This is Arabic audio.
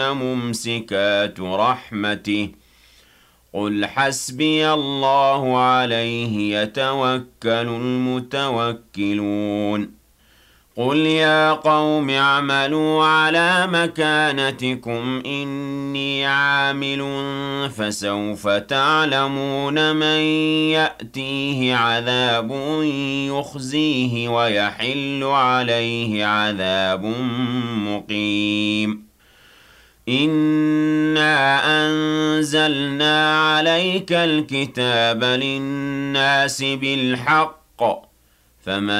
ممسكات رحمته قل حسبي الله عليه يتوكل المتوكلون قل يا قوم اعملوا على مكانتكم إني عامل فسوف تعلمون من يأتيه عذاب يخزيه ويحل عليه عذاب مقيم إنا أنزلنا عليك الكتاب للناس بالحق فمن